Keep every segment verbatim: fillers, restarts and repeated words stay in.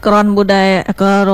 Keruan budaya,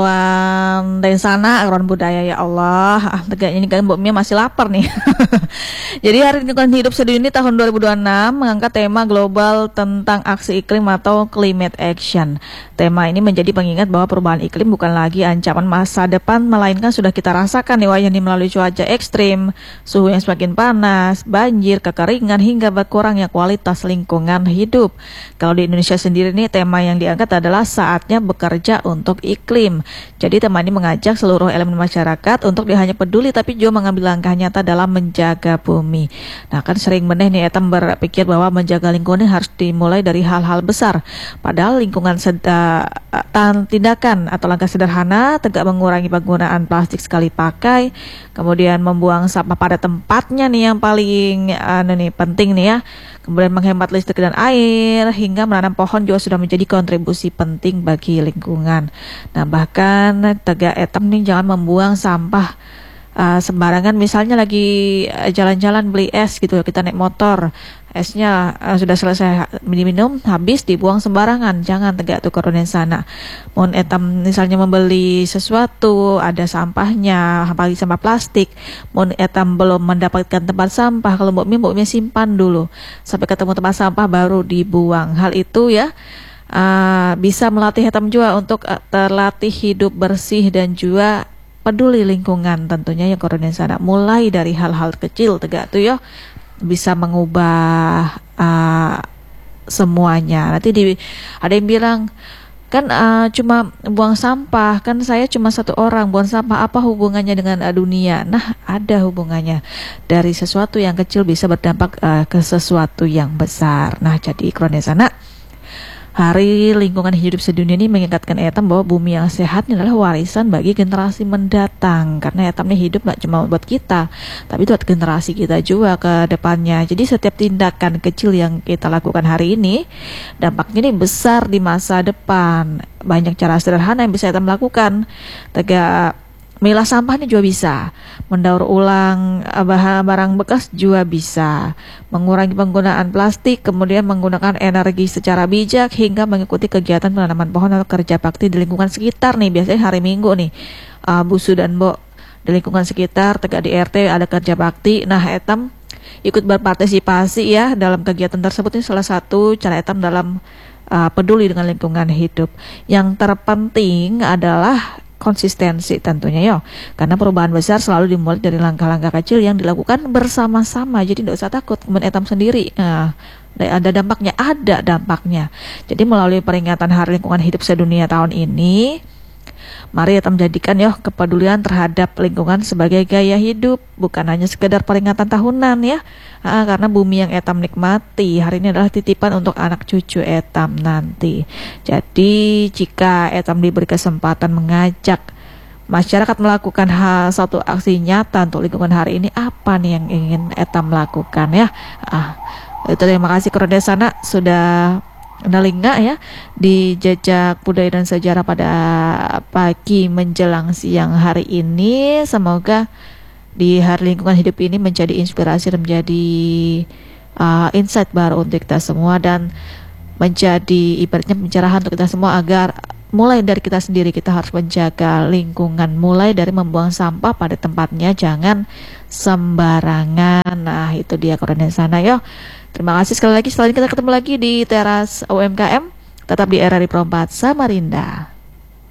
keruan dari sana, keruan budaya ya Allah. Ah, tegaknya ini kan Mbak Mia masih lapar nih. Jadi Hari Lingkungan Hidup Sedunia ini tahun dua ribu dua puluh enam mengangkat tema global tentang aksi iklim atau climate action. Tema ini menjadi pengingat bahwa perubahan iklim bukan lagi ancaman masa depan, melainkan sudah kita rasakan nih wayang melalui cuaca ekstrim, suhu yang semakin panas, banjir, kekeringan, hingga berkurangnya kualitas lingkungan hidup. Kalau di Indonesia sendiri nih tema yang diangkat adalah saatnya bekerja untuk iklim. Jadi tema ini mengajak seluruh elemen masyarakat untuk tidak hanya peduli tapi juga mengambil langkah nyata dalam menjaga bumi. Nah kan sering meneh nih Etam berpikir bahwa menjaga lingkungan harus dimulai dari hal-hal besar. Padahal lingkungan seda, tindakan atau langkah sederhana tegak mengurangi penggunaan plastik sekali pakai, kemudian membuang sampah pada tempatnya nih yang paling anu nih penting nih ya. Kemudian menghemat listrik dan air, hingga menanam pohon juga sudah menjadi kontribusi penting bagi lingkungan. Nah bahkan tegak Etam nih jangan membuang sampah uh, sembarangan. Misalnya lagi uh, jalan-jalan beli es gitu, kita naik motor, esnya uh, sudah selesai diminum, habis dibuang sembarangan. Jangan tegak tuh kerunen sana. Mohon Etam misalnya membeli sesuatu, ada sampahnya, apalagi sampah plastik. Mohon Etam belum mendapatkan tempat sampah, kalau Mbok Mia, Mbok Mia simpan dulu sampai ketemu tempat sampah baru dibuang. Hal itu ya uh, bisa melatih Etam juga untuk uh, terlatih hidup bersih dan juga peduli lingkungan tentunya ya kerunen sana. Mulai dari hal-hal kecil tegak tuh ya bisa mengubah uh, semuanya. Nanti di, ada yang bilang kan uh, cuma buang sampah, kan saya cuma satu orang buang sampah, apa hubungannya dengan uh, dunia? Nah ada hubungannya. Dari sesuatu yang kecil bisa berdampak uh, ke sesuatu yang besar. Nah jadi kerunen sana, Hari Lingkungan Hidup Sedunia ini mengingatkan Etam bahwa bumi yang sehat ini adalah warisan bagi generasi mendatang. Karena Etam ini hidup gak cuma buat kita, tapi buat generasi kita juga ke depannya. Jadi setiap tindakan kecil yang kita lakukan hari ini, dampaknya ini besar di masa depan. Banyak cara sederhana yang bisa Etam lakukan. Tegak milah sampahnya juga bisa, mendaur ulang bahan barang bekas juga bisa, mengurangi penggunaan plastik, kemudian menggunakan energi secara bijak, hingga mengikuti kegiatan penanaman pohon atau kerja bakti di lingkungan sekitar nih. Biasanya hari Minggu nih uh, Busu dan Mbok di lingkungan sekitar, tegak di R T ada kerja bakti. Nah Etam ikut berpartisipasi ya dalam kegiatan tersebut. Ini salah satu cara Etam dalam uh, peduli dengan lingkungan hidup. Yang terpenting adalah konsistensi tentunya yo, karena perubahan besar selalu dimulai dari langkah-langkah kecil yang dilakukan bersama-sama. Jadi tidak usah takut kemudian Etam sendiri. Nah, ada dampaknya, ada dampaknya. Jadi melalui peringatan Hari Lingkungan Hidup Sedunia tahun ini, mari Etam jadikan yo kepedulian terhadap lingkungan sebagai gaya hidup, bukan hanya sekedar peringatan tahunan ya. Ah, karena bumi yang Etam nikmati hari ini adalah titipan untuk anak cucu Etam nanti. Jadi jika Etam diberi kesempatan mengajak masyarakat melakukan hal satu aksi nyata untuk lingkungan hari ini, apa nih yang ingin Etam lakukan ya? Ah, itu terima kasih kerunen sana sudah Nalinga ya di Jejak Budaya dan Sejarah pada pagi menjelang siang hari ini. Semoga di Hari Lingkungan Hidup ini menjadi inspirasi dan menjadi uh, insight baru untuk kita semua, dan menjadi ibaratnya pencerahan untuk kita semua agar mulai dari kita sendiri kita harus menjaga lingkungan, mulai dari membuang sampah pada tempatnya, jangan sembarangan. Nah itu dia kerunen sana yo. Terima kasih sekali lagi. Setelah ini kita ketemu lagi di teras U M K M, tetap di R R I Pro empat Samarinda.